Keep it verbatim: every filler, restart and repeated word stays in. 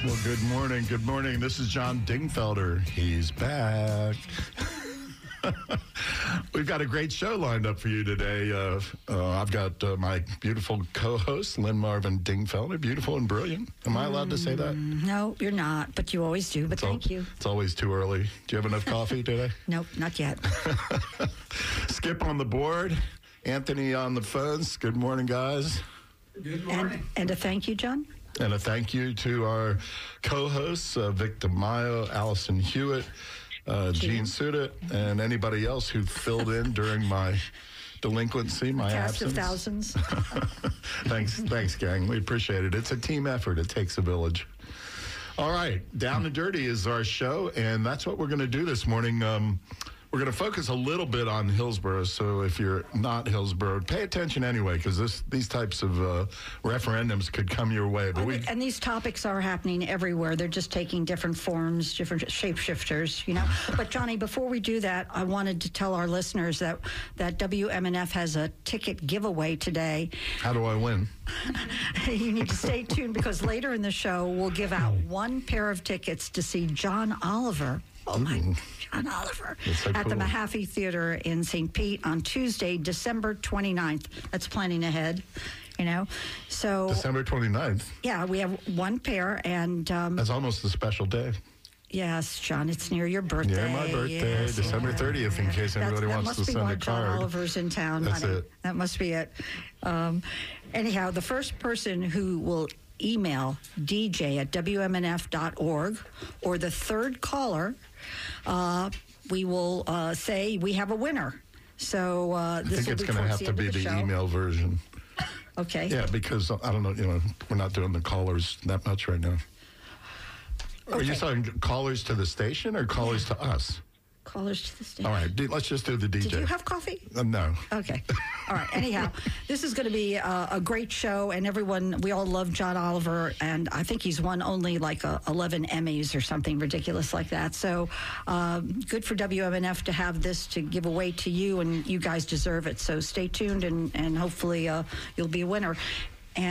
Well, good morning. Good morning. This is John Dingfelder. He's back. We've got a great show lined up for you today. Uh, uh, I've got uh, my beautiful co-host, Lynn Marvin Dingfelder, beautiful and brilliant. Am I allowed to say that? No, you're not, but you always do. But It's thank al- you. It's always too early. Do you have enough coffee today? Nope, not yet. Skip on the board. Anthony on the phones. Good morning, guys. Good morning. And, and a thank you, John. And a thank you to our co-hosts, uh, Vic DeMaio, Allison Hewitt, uh, Gene Suda, and anybody else who filled in during my delinquency, my Cast absence. of thousands. Thanks, thanks, gang. We appreciate it. It's a team effort. It takes a village. All right, Down and Dirty is our show, and that's what we're going to do this morning. Um, we're going to focus a little bit on Hillsborough, so if you're not Hillsborough, pay attention anyway, because this these types of uh, referendums could come your way. But and, we, and these topics are happening everywhere. They're just taking different forms, different shapeshifters, you know. But, Johnny, before we do that, I wanted to tell our listeners that, that W M N F has a ticket giveaway today. how do I win? You need to stay tuned because later in the show, we'll give out one pair of tickets to see John Oliver. Oh, my, John Oliver. That's so At the cool. Mahaffey Theater in Saint Pete on Tuesday, December twenty-ninth. That's planning ahead, you know. So, December twenty-ninth. yeah, we have one pair. And, um, That's almost a special day. yes, John, it's near your birthday. Yeah, my birthday, Yes, December yeah. thirtieth, in case That's- anybody that wants must to be send why a John card. Oliver's in town, That's honey. it. That must be it. Um, anyhow, the first person who will email D J at W M N F dot org or the third caller, uh, we will uh, say we have a winner. So uh, I this think will it's be going to towards have the to end be of the, the show. email version. Okay. Yeah, because I don't know, you know, we're not doing the callers that much right now. Are you Okay. saying callers to the station or callers to us? Callers to the station. All right, do- let's just do the D J. Did you have coffee? Uh, no. Okay. All right. Anyhow, this is going to be a, a great show, and everyone, we all love John Oliver, and I think he's won only like uh, eleven Emmys or something ridiculous like that. So um, good for W M N F to have this to give away to you, and you guys deserve it. So stay tuned, and, and hopefully uh, you'll be a winner.